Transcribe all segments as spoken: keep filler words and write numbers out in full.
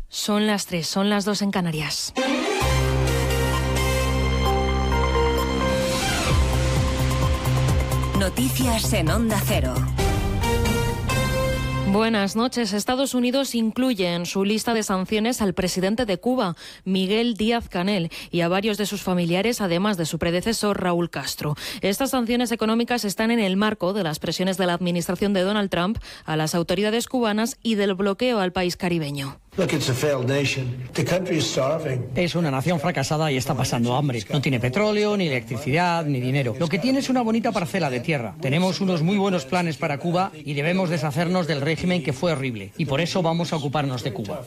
Son las tres, son las dos en Canarias. Noticias en Onda Cero. Buenas noches. Estados Unidos incluye en su lista de sanciones al presidente de Cuba, Miguel Díaz-Canel, y a varios de sus familiares, además de su predecesor, Raúl Castro. Estas sanciones económicas están en el marco de las presiones de la administración de Donald Trump a las autoridades cubanas y del bloqueo al país caribeño. Es una nación fracasada y está pasando hambre. No tiene petróleo, ni electricidad, ni dinero. Lo que tiene es una bonita parcela de tierra. Tenemos unos muy buenos planes para Cuba y debemos deshacernos del régimen que fue horrible. Y por eso vamos a ocuparnos de Cuba.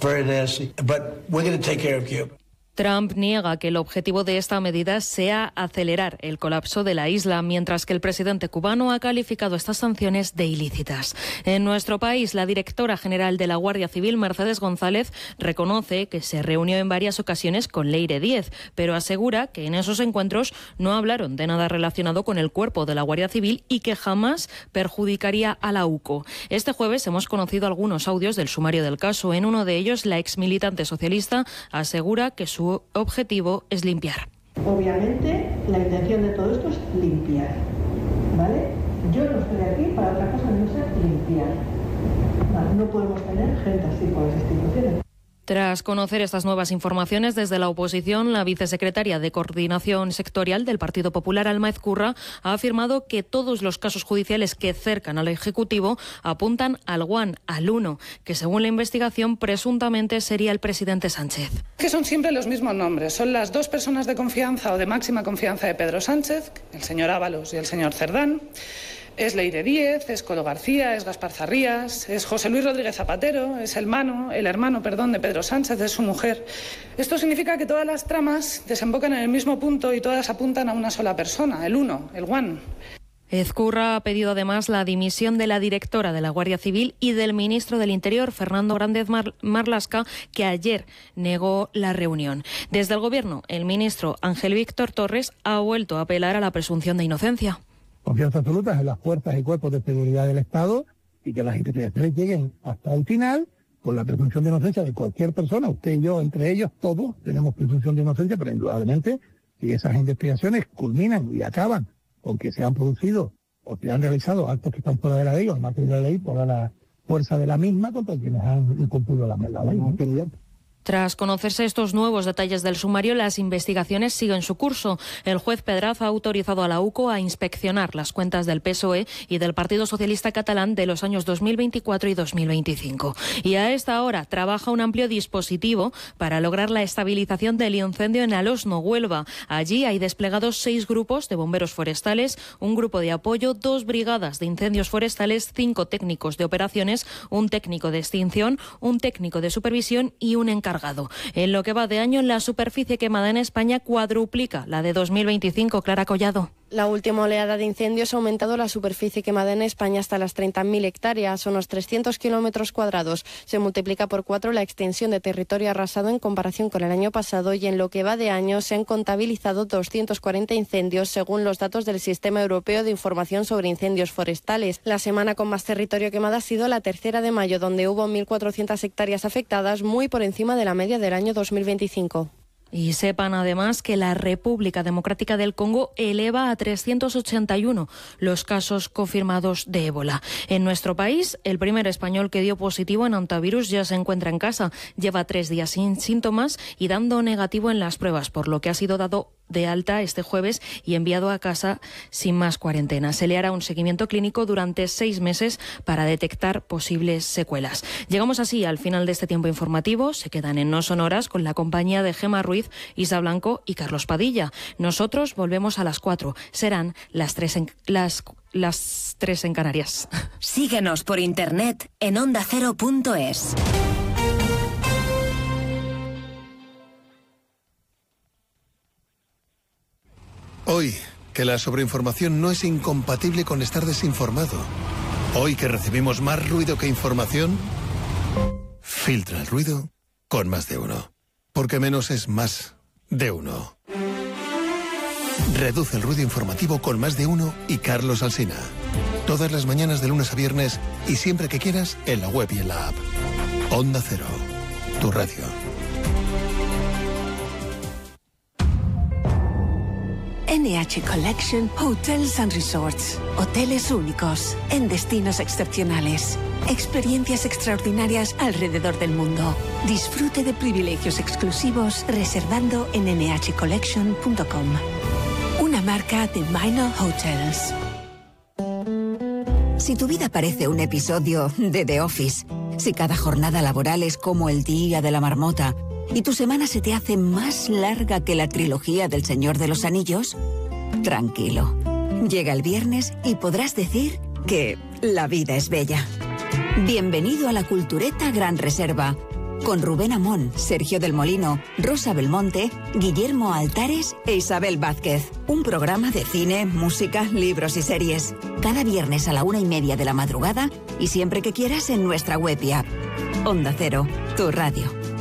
Trump niega que el objetivo de esta medida sea acelerar el colapso de la isla, mientras que el presidente cubano ha calificado estas sanciones de ilícitas. En nuestro país, la directora general de la Guardia Civil, Mercedes González, reconoce que se reunió en varias ocasiones con Leire Díez, pero asegura que en esos encuentros no hablaron de nada relacionado con el cuerpo de la Guardia Civil y que jamás perjudicaría a la U C O. Este jueves hemos conocido algunos audios del sumario del caso. En uno de ellos, la exmilitante socialista asegura que su Su objetivo es limpiar. Obviamente, la intención de todo esto es limpiar, ¿vale? Yo no estoy aquí para otra cosa que no sea limpiar. ¿Vale? No podemos tener gente así por las instituciones. Tras conocer estas nuevas informaciones desde la oposición, la vicesecretaria de Coordinación Sectorial del Partido Popular, Alma Ezcurra, ha afirmado que todos los casos judiciales que cercan al Ejecutivo apuntan al Guan, al uno, que según la investigación presuntamente sería el presidente Sánchez. Que son siempre los mismos nombres. Son las dos personas de confianza o de máxima confianza de Pedro Sánchez, el señor Ábalos y el señor Cerdán. Es Leire Díez, es Colo García, es Gaspar Zarrías, es José Luis Rodríguez Zapatero, es el hermano, el hermano, perdón, de Pedro Sánchez, es su mujer. Esto significa que todas las tramas desembocan en el mismo punto y todas apuntan a una sola persona, el uno, el One. Ezcurra ha pedido además la dimisión de la directora de la Guardia Civil y del ministro del Interior, Fernando Grande Mar- Marlaska, que ayer negó la reunión. Desde el Gobierno, el ministro Ángel Víctor Torres ha vuelto a apelar a la presunción de inocencia. Confianza absoluta en las fuerzas y cuerpos de seguridad del Estado y que las investigaciones lleguen hasta el final con la presunción de inocencia de cualquier persona, usted y yo, entre ellos, todos tenemos presunción de inocencia, pero indudablemente si esas investigaciones culminan y acaban con que se han producido o se han realizado actos que están fuera de la ley o al margen de la ley por la fuerza de la misma contra quienes han incumplido la, la ley. ¿No? Tras conocerse estos nuevos detalles del sumario, las investigaciones siguen su curso. El juez Pedraza ha autorizado a la U C O a inspeccionar las cuentas del P S O E y del Partido Socialista Catalán de los años dos mil veinticuatro y dos mil veinticinco. Y a esta hora trabaja un amplio dispositivo para lograr la estabilización del incendio en Alosno, Huelva. Allí hay desplegados seis grupos de bomberos forestales, un grupo de apoyo, dos brigadas de incendios forestales, cinco técnicos de operaciones, un técnico de extinción, un técnico de supervisión y un encargado. En lo que va de año, la superficie quemada en España cuadruplica la de dos mil veinticinco. Clara Collado. La última oleada de incendios ha aumentado la superficie quemada en España hasta las treinta mil hectáreas, unos trescientos kilómetros cuadrados. Se multiplica por cuatro la extensión de territorio arrasado en comparación con el año pasado y en lo que va de año se han contabilizado doscientos cuarenta incendios según los datos del Sistema Europeo de Información sobre Incendios Forestales. La semana con más territorio quemado ha sido la tercera de mayo, donde hubo mil cuatrocientas hectáreas afectadas, muy por encima de la media del año dos mil veinticinco. Y sepan además que la República Democrática del Congo eleva a trescientos ochenta y uno los casos confirmados de ébola. En nuestro país, el primer español que dio positivo en hantavirus ya se encuentra en casa. Lleva tres días sin síntomas y dando negativo en las pruebas, por lo que ha sido dado de alta este jueves y enviado a casa sin más cuarentena. Se le hará un seguimiento clínico durante seis meses para detectar posibles secuelas. Llegamos así al final de este tiempo informativo. Se quedan en No Sonoras con la compañía de Gemma Ruiz, Isa Blanco y Carlos Padilla. Nosotros volvemos a las cuatro. Serán las tres en, las, las tres en Canarias. Síguenos por internet en onda cero punto es. Hoy, que la sobreinformación no es incompatible con estar desinformado. Hoy que recibimos más ruido que información, filtra el ruido con Más de Uno. Porque menos es más de uno. Reduce el ruido informativo con Más de Uno y Carlos Alsina. Todas las mañanas de lunes a viernes y siempre que quieras en la web y en la app. Onda Cero, tu radio. N H Collection Hotels and Resorts. Hoteles únicos, en destinos excepcionales. Experiencias extraordinarias alrededor del mundo. Disfrute de privilegios exclusivos reservando en ene hache collection punto com. Una marca de Minor Hotels. Si tu vida parece un episodio de The Office, si cada jornada laboral es como el día de la marmota y tu semana se te hace más larga que la trilogía del Señor de los Anillos, tranquilo. Llega el viernes y podrás decir que la vida es bella. Bienvenido a la Cultureta Gran Reserva, con Rubén Amón, Sergio del Molino, Rosa Belmonte, Guillermo Altares e Isabel Vázquez. Un programa de cine, música, libros y series. Cada viernes a la una y media de la madrugada y siempre que quieras en nuestra web y app. Onda Cero, tu radio.